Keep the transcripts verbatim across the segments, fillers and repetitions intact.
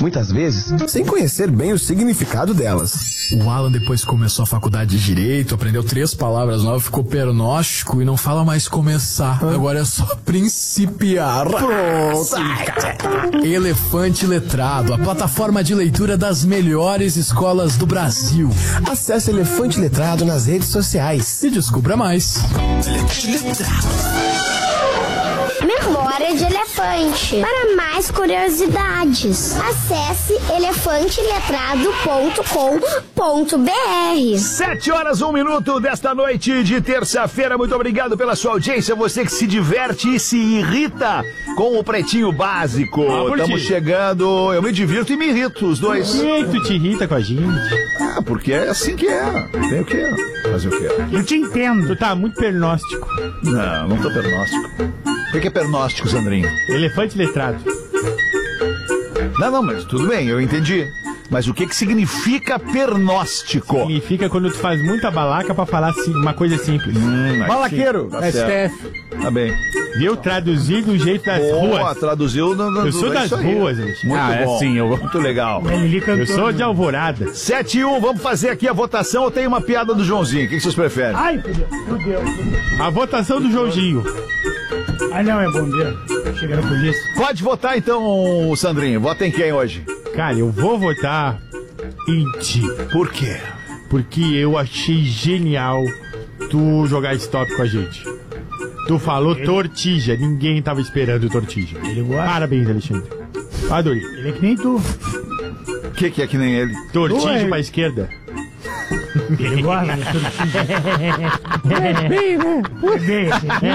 muitas vezes sem conhecer bem o significado delas. O Alan depois começou a faculdade de Direito, aprendeu três palavras novas, ficou pernóstico e não fala mais começar. Ah. Agora é só principiar. Pronto. Elefante Letrado, a plataforma de leitura das melhores escolas do Brasil. Acesse Elefante Letrado nas redes sociais e descubra mais. Elefante Letrado. Memória de Elefante. Para mais curiosidades, acesse elefante letrado ponto com ponto b r. Sete horas, um minuto desta noite de terça-feira. Muito obrigado pela sua audiência. Você que se diverte e se irrita com o Pretinho Básico. Estamos ah, chegando. Eu me divirto e me irrito, os dois. Por que tu te irrita com a gente? Ah, porque é assim que é. Tem o quê? Fazer o quê? Eu te entendo. Tu tá muito pernóstico. Não, não tô pernóstico. O que é pernóstico, Sandrinho? Elefante letrado. Não, não, mas tudo bem, eu entendi. Mas o que que significa pernóstico? Significa quando tu faz muita balaca pra falar assim, uma coisa simples. Hum, Balaqueiro, tá S T F. Tá bem. Viu? Traduzir do jeito das Boa, ruas. Traduziu no, no, Eu sou das ruas, gente. Muito ah, bom. É sim, eu... Muito legal. Eu sou de Alvorada. sete e um, vamos fazer aqui a votação. Eu tenho uma piada do Joãozinho. O que que vocês preferem? Ai, fudeu, fudeu. A votação do Joãozinho. Ah, não, é bombeiro. Chegaram por isso. Pode votar então, Sandrinho. Vota em quem hoje? Cara, eu vou votar em ti. Por quê? Porque eu achei genial tu jogar stop com a gente. Tu falou ele... tortilha. Ninguém tava esperando tortilha. Ele gosta. Parabéns, Alexandre. Adorei. Ele é que nem tu. O que que é que nem ele? Tortilha pra esquerda. Ele gosta de tortilha. É bem, né? É bem.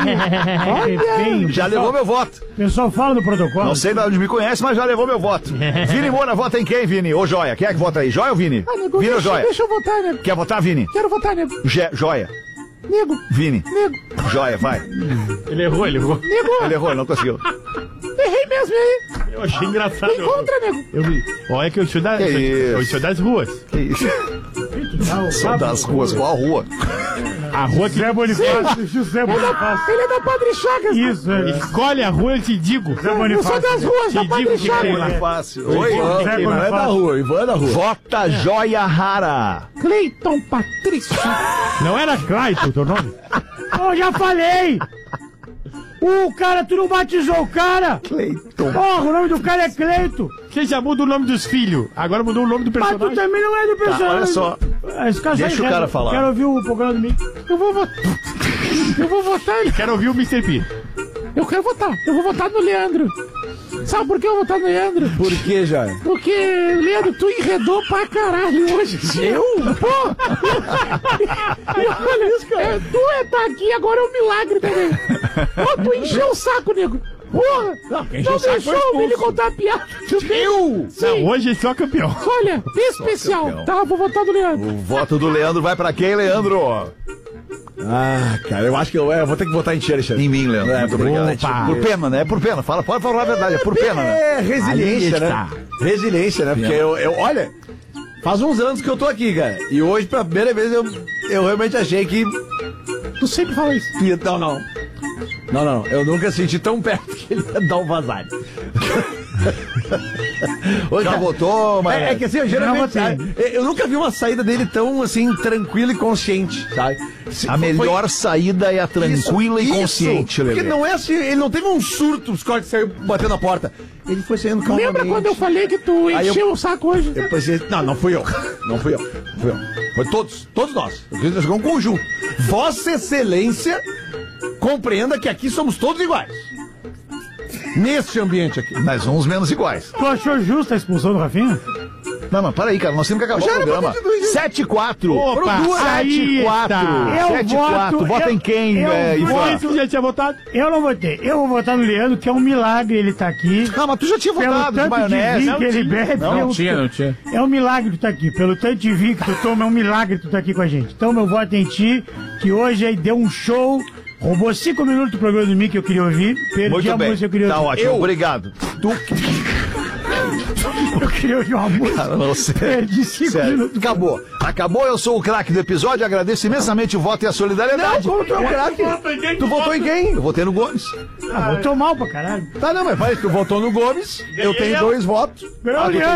É bem. Já levou meu voto. O pessoal fala no protocolo. Não sei de onde me conhece, mas já levou meu voto. Vini Moura, vota em quem, Vini? Ô, Joia. Quem é que vota aí? Joia ou Vini? Ah, nego, Vini deixa, ou Joia? Deixa eu votar, nego. Quer votar, Vini? Quero votar, nego. Je, Joia. Nego. Vini. Nego. Joia, vai. Ele errou, ele errou. Nego. Ele errou, não conseguiu. Errei mesmo aí. Eu achei engraçado. Me encontra, nego. Eu vi. Olha que eu sou, da, que sou, isso? eu sou das ruas. Que isso? Sou das ruas, qual a rua? A rua que... Zé Bonifácio. José Bonifácio. Ele é da Padre Chagas. Isso, é. Escolhe a rua, eu te digo. Zé Bonifácio. Eu sou das ruas, da Padre Chagas. Bonifácio. Oi, Zé Não é da rua, Ivan é da rua. Vota Joia Rara. Cleiton Patrício. Não era Clayton o teu nome? Eu já falei. O cara, tu não batizou o cara? Cleiton. Porra, o nome do cara é Cleito. Você já muda o nome dos filhos. Agora mudou o nome do personagem. Mas tu também não é do personagem. Tá, olha só. Esse cara Deixa o quero, cara falar. Quero ouvir o programa do Mickey. Eu vou votar. Eu vou votar. Quero ouvir o mister P. Eu quero votar. Eu vou votar no Leandro. Sabe por que eu vou votar no Leandro? Por que, Jair? Porque, Leandro, tu enredou pra caralho hoje. Eu? Pô! E olha isso, cara. É, tu é tá aqui, agora é um milagre também. Pô, tu encheu o saco, nego. Porra! Não, não deixou o Vini contar a piada. Eu? Não, hoje é só campeão. Olha, especial. Campeão. Tá, vou votar no Leandro. O voto do Leandro vai pra quem, Leandro? Ah, cara, eu acho que eu, eu vou ter que votar em ti, Alexandre. Em mim, Leandro. É, muito obrigado. opa. Por pena, né? É por pena. Fala, pode falar a verdade, é por pena, né? É, resiliência, né? Resiliência, né? Porque eu, eu, olha, faz uns anos que eu tô aqui, cara. E hoje, pela primeira vez, eu, eu realmente achei que... Tu sempre fala isso. Não, não. Não, não, eu nunca senti tão perto que ele ia dar um vazado. Hoje já votou, mas... É, é que assim, eu geralmente... Sabe, eu nunca vi uma saída dele tão, assim, tranquila e consciente, sabe? A melhor foi... saída é a tranquila isso, e consciente, Lelê. Porque não é assim, ele não teve um surto, os cortes saiu batendo na porta. Ele foi saindo calmamente. Lembra quando eu falei que tu encheu eu, o saco hoje? Eu pensei, não, não fui eu. Não fui eu. Fui eu. Foi todos, todos nós. Nós jogamos um conjunto. Vossa Excelência, compreenda que aqui somos todos iguais. Nesse ambiente aqui. Mas uns menos iguais. Tu achou justa a expulsão do Rafinha? Não, não, para aí, cara. Nós temos que acabar o programa. sete e quatro. Opa, sete e quatro. sete e quatro. Vota em quem, é, Ivan? Você já tinha votado? Eu não votei. Eu vou votar no Leandro, que é um milagre ele tá aqui. Ah, mas tu já tinha votado de maionese. Pelo tanto de vinho que ele bebe. Não, não tinha, não tinha. É um milagre tu tá aqui. Pelo tanto de vinho que tu toma, é um milagre tu tá aqui com a gente. Então, meu voto é em ti, que hoje aí deu um show. Roubou cinco minutos do programa do Mickey que eu queria ouvir. Perdi Muito a bem. música que eu queria tá ouvir. Tá ótimo, eu... obrigado. Tu... Eu queria ouvir uma música. Cara, não, Perdi cinco sério. minutos. Acabou. Acabou, eu sou o craque do episódio. Agradeço imensamente o voto e a solidariedade. Não, como tu é o craque? Tu votou em quem? Eu votei no Gomes. Ah, votou mal pra caralho. Tá, não, mas vai, tu votou no Gomes. Eu tenho dois votos. Ganhou o Leandro.